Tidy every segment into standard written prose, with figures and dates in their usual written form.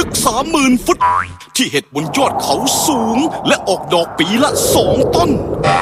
ลึก 30,000 ฟุตที่เห็ดบนยอดเขาสูงและออกดอกปีละ2 ต้น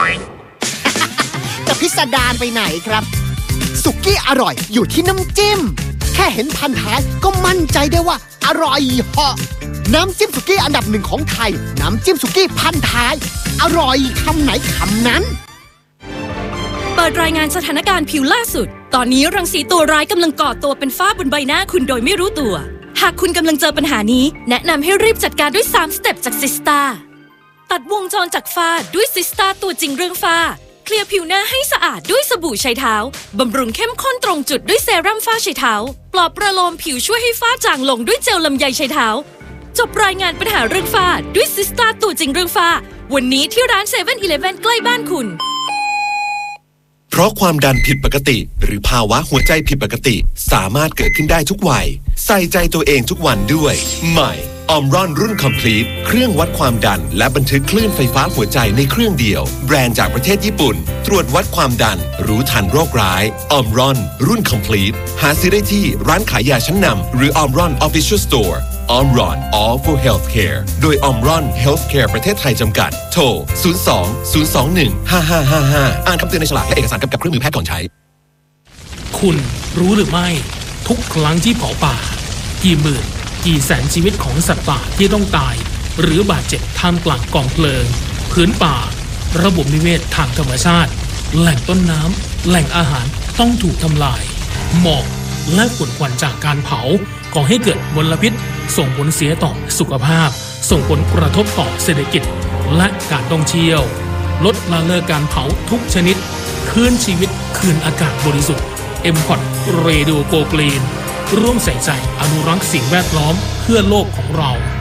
จะพิสดารไปไหนครับสุกี้อร่อยอยู่ที่น้ำจิ้มแค่เห็นพันท้ายก็มั่นใจได้ว่าอร่อยเหาะน้ำจิ้มสุกี้อันดับ1ของไทยน้ำจิ้มสุกี้พันท้ายอร่อยคำไหนคำนั้นเปิดรายงานสถานการณ์ผิวล่าสุดตอนนี้รังสีตัวร้ายกำลังก่อตัวเป็นฝ้าบนใบหน้าคุณโดยไม่รู้ตัวหากคุณกำลังเจอปัญหานี้แนะนำให้รีบจัดการด้วย3สเต็ปจากซิสตาตัดวงจรจากฝ้าด้วยซิสตาตัวจริงเรื่องฝ้าเคลียร์ผิวหน้าให้สะอาดด้วยสบู่ไชเท้าบำรุงเข้มข้นตรงจุดด้วยเซรั่มฝ้าไชเท้าปลอบประโลมผิวช่วยให้ฝ้าจางลงด้วยเจลลำไยไชเท้าจบรายงานปัญหาเรื่องฝ้าด้วยซิสตาตัวจริงเรื่องฝ้าวันนี้ที่ร้าน 7-Eleven ใกล้บ้านคุณเพราะความดันผิดปกติหรือภาวะหัวใจผิดปกติสามารถเกิดขึ้นได้ทุกวัยใส่ใจตัวเองทุกวันด้วยใหม่ออมรอนรุ่น Complete เครื่องวัดความดันและบันทึกคลื่นไฟฟ้าหัวใจในเครื่องเดียวแบรนด์จากประเทศญี่ปุ่นตรวจวัดความดันรู้ทันโรคร้ายออมรอนรุ่น Complete หาซื้อได้ที่ร้านขายยาชั้นนำหรือออมรอน Official Store ออมรอน All for Healthcare โดยออมรอน Healthcare ประเทศไทยจำกัดโทร 02-021-5555 อ่านคำเตือนในฉลากและเอกสารกำกับเครื่องมือแพทย์ก่อนใช้คุณรู้หรือไม่ทุกครั้งที่เผาป่ากี่หมื่นกี่แสนชีวิตของสัตว์ป่าที่ต้องตายหรือบาดเจ็บท่ามกลางกองเพลิงพื้นป่าระบบนิเวศทางธรรมชาติแหล่งต้นน้ำแหล่งอาหารต้องถูกทำลายหมอกและฝุ่นควันจากการเผาก่อให้เกิดมลพิษส่งผลเสียต่อสุขภาพส่งผลกระทบต่อเศรษฐกิจและการท่องเที่ยวลดละเลิกการเผาทุกชนิดคืนชีวิตคืนอากาศบริสุทธิ์ M.Pod Radio Go Green ร่วมใส่ใจอนุรักษ์สิ่งแวดล้อมเพื่อโลกของเรา